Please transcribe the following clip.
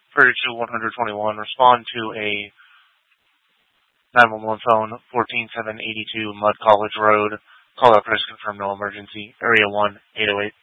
32-121, respond to a 911 phone, 14782 Mud College Road. Call out, press confirm, no emergency. Area 1, 808.